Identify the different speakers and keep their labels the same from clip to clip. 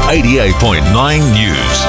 Speaker 1: 88.9 News.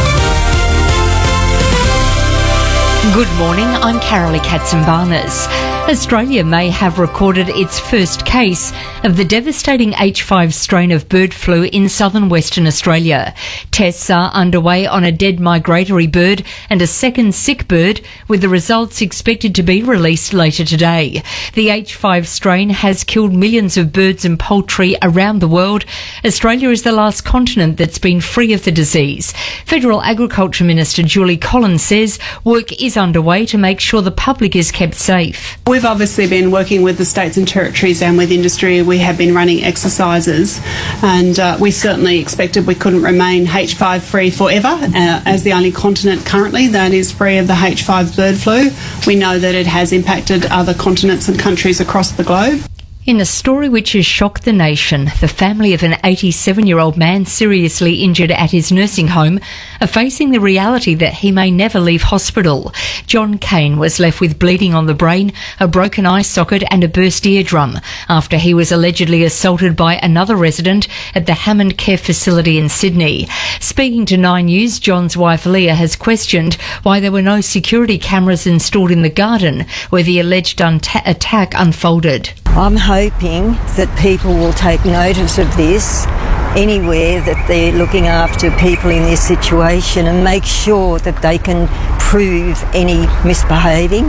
Speaker 2: Good morning, I'm Carolee Katzenbarnes. Australia may have recorded its first case of the devastating H5 strain of bird flu in southern Western Australia. Tests are underway on a dead migratory bird and a second sick bird, with the results expected to be released later today. The H5 strain has killed millions of birds and poultry around the world. Australia is the last continent that's been free of the disease. Federal Agriculture Minister Julie Collins says work is underway to make sure the public is kept safe.
Speaker 3: We've obviously been working with the states and territories and with industry. We have been running exercises, and we certainly expected we couldn't remain H5 free forever as the only continent currently that is free of the H5 bird flu. We know that it has impacted other continents and countries across the globe.
Speaker 2: In a story which has shocked the nation, the family of an 87-year-old man seriously injured at his nursing home are facing the reality that he may never leave hospital. John Kane was left with bleeding on the brain, a broken eye socket and a burst eardrum after he was allegedly assaulted by another resident at the Hammond Care Facility in Sydney. Speaking to 9 News, John's wife Leah has questioned why there were no security cameras installed in the garden where the alleged attack unfolded.
Speaker 4: I'm hoping that people will take notice of this anywhere that they're looking after people in this situation and make sure that they can prove any misbehaving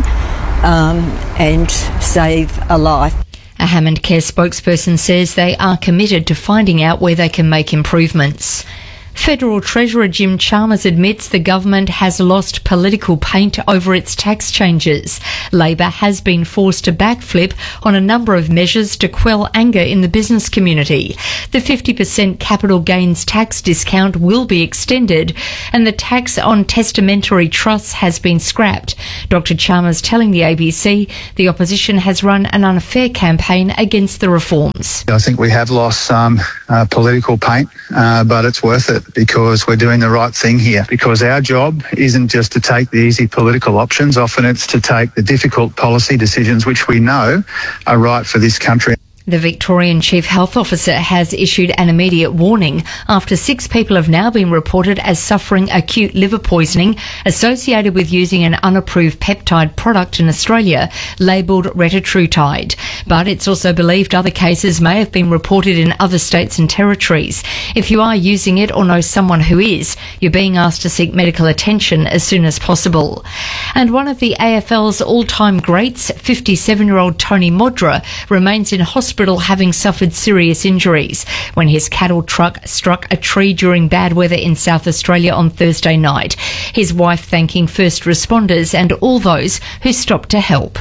Speaker 4: and save a life.
Speaker 2: A Hammond Care spokesperson says they are committed to finding out where they can make improvements. Federal Treasurer Jim Chalmers admits the government has lost political paint over its tax changes. Labor has been forced to backflip on a number of measures to quell anger in the business community. The 50% capital gains tax discount will be extended, and the tax on testamentary trusts has been scrapped. Dr. Chalmers telling the ABC the opposition has run an unfair campaign against the reforms.
Speaker 5: I think we have lost some political paint, but it's worth it, because we're doing the right thing here. Because our job isn't just to take the easy political options. Often it's to take the difficult policy decisions which we know are right for this country.
Speaker 2: The Victorian Chief Health Officer has issued an immediate warning after 6 people have now been reported as suffering acute liver poisoning associated with using an unapproved peptide product in Australia labelled retatrutide. But it's also believed other cases may have been reported in other states and territories. If you are using it or know someone who is, you're being asked to seek medical attention as soon as possible. And one of the AFL's all-time greats, 57-year-old Tony Modra, remains in hospital having suffered serious injuries when his cattle truck struck a tree during bad weather in South Australia on Thursday night. His wife thanking first responders and all those who stopped to help.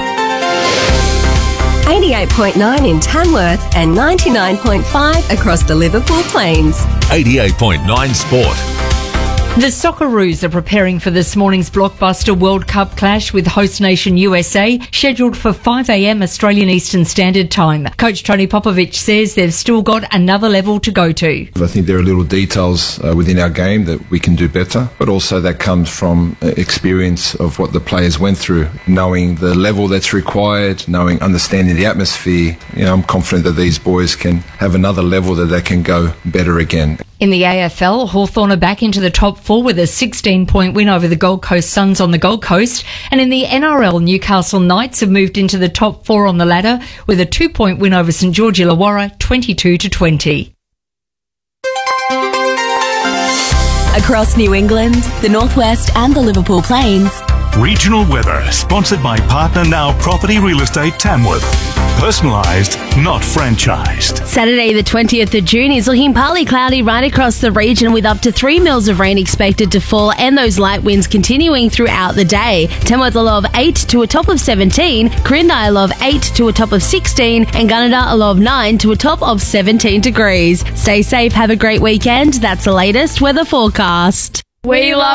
Speaker 6: 88.9 in Tamworth and 99.5 across the Liverpool Plains.
Speaker 1: 88.9 Sport.
Speaker 2: The Socceroos are preparing for this morning's blockbuster World Cup clash with host nation USA, scheduled for 5 a.m. Australian Eastern Standard Time. Coach Tony Popovic says they've still got another level to go to.
Speaker 7: I think there are little details within our game that we can do better, but also that comes from experience of what the players went through, knowing the level that's required, understanding the atmosphere. I'm confident that these boys can have another level that they can go better again.
Speaker 2: In the AFL, Hawthorn are back into the top 4 with a 16-point win over the Gold Coast Suns on the Gold Coast. And in the NRL, Newcastle Knights have moved into the top 4 on the ladder with a 2-point win over St George Illawarra, 22-20.
Speaker 6: Across New England, the Northwest and the Liverpool Plains.
Speaker 1: Regional weather, sponsored by Partner Now Property Real Estate Tamworth. Personalised, not franchised.
Speaker 8: Saturday the 20th of June is looking partly cloudy right across the region, with up to 3 mils of rain expected to fall and those light winds continuing throughout the day. Tamworth a low of 8 to a top of 17, Quirindi a low of 8 to a top of 16 and Gunnedah a low of 9 to a top of 17 degrees. Stay safe, have a great weekend. That's the latest weather forecast. We love